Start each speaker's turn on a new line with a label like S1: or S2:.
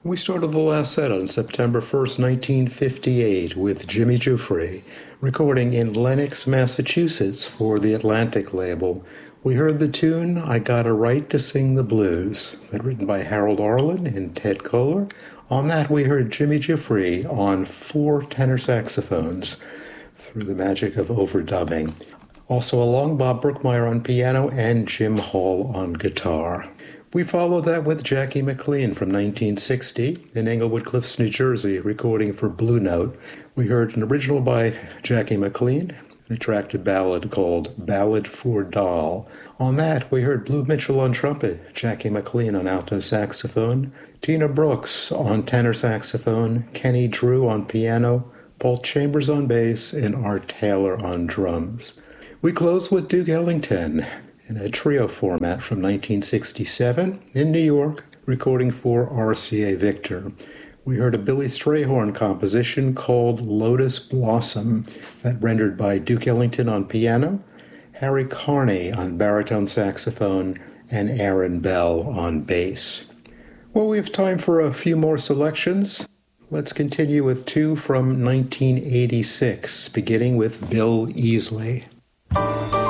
S1: We started the last set on September 1st, 1958, with Jimmy Giuffre, recording in Lenox, Massachusetts for the Atlantic label. We heard the tune I Got a Right to Sing the Blues, that written by Harold Arlen and Ted Koehler. On that we heard Jimmy Giuffre on 4 tenor saxophones through the magic of overdubbing. Also along, Bob Brookmeyer on piano and Jim Hall on guitar. We followed that with Jackie McLean from 1960 in Englewood Cliffs, New Jersey, recording for Blue Note. We heard an original by Jackie McLean, an attractive ballad called Ballad for Doll. On that, we heard Blue Mitchell on trumpet, Jackie McLean on alto saxophone, Tina Brooks on tenor saxophone, Kenny Drew on piano, Paul Chambers on bass, and Art Taylor on drums. We close with Duke Ellington in a trio format from 1967 in New York, recording for RCA Victor. We heard a Billy Strayhorn composition called Lotus Blossom, that rendered by Duke Ellington on piano, Harry Carney on baritone saxophone, and Aaron Bell on bass. Well, we have time for a few more selections. Let's continue with 2 from 1986, beginning with Bill Easley.